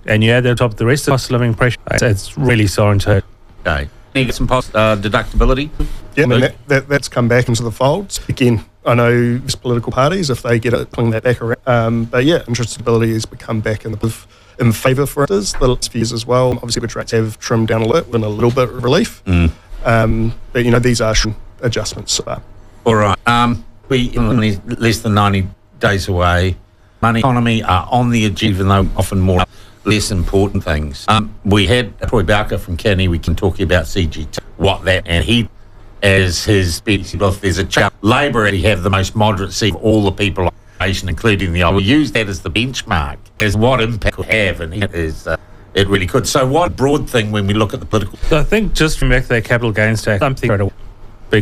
and you add that on top of the rest of the cost of living pressure, it's really starting to hurt. Okay. You get some deductibility? Yeah, I mean, that's come back into the fold. Again, I know these political parties, if they get it, pulling that back around. But yeah, interest stability has become back in favour for us the last few years as well. Obviously, the rates have trimmed down a little, with a little bit of relief. But, you know, these are adjustments. All right. We only less than 90 days away. Money economy are on the agenda, even though often more less important things. We had Troy Bowker from Canny. We can talk about CGT, what that, and he, as his speech, if there's a chart, Labor have the most moderate seat of all the people on the nation, including the we'll use that as the benchmark, as what impact it could have, and it really could. So what broad thing when we look at the political... So I think just from back to that capital gains tax, something right away.